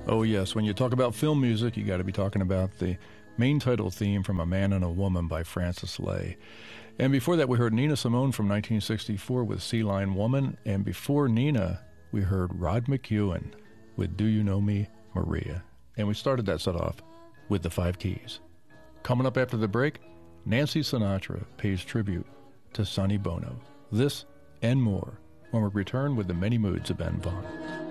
Oh, yes. When you talk about film music, you got to be talking about the main title theme from A Man and a Woman by Francis Lai. And before that, we heard Nina Simone from 1964 with Sea Lion Woman. And before Nina, we heard Rod McEwen with Do You Know Me, Maria. And we started that set off with the Five Keys. Coming up after the break, Nancy Sinatra pays tribute to Sonny Bono. This and more when we return with the many moods of Ben Vaughn.